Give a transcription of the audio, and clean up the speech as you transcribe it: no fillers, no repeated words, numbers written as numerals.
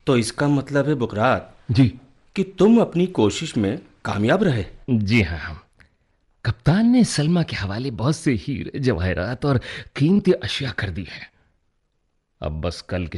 तो इसका मतलब है बुकरात जी। कि तुम अपनी कोशिश में कामयाब रहे। जी हाँ, कप्तान ने सलमा के हवाले बहुत से हीरे जवाहरात और कीमती अशिया कर दी है। अब बस कल